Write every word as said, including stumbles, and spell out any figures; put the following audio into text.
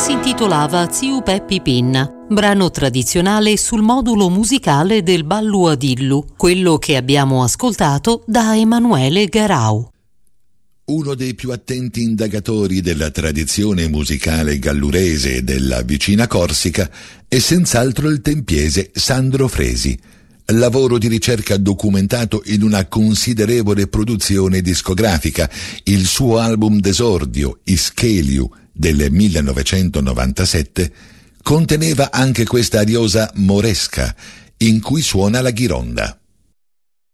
si intitolava Ziu Peppi Pinna, brano tradizionale sul modulo musicale del ballo adillu, quello che abbiamo ascoltato da Emanuele Garau. Uno dei più attenti indagatori della tradizione musicale gallurese e della vicina Corsica è senz'altro il tempiese Sandro Fresi, lavoro di ricerca documentato in una considerevole produzione discografica. Il suo album d'esordio, Ischeliu, del millenovecentonovantasette, conteneva anche questa ariosa moresca, in cui suona la ghironda.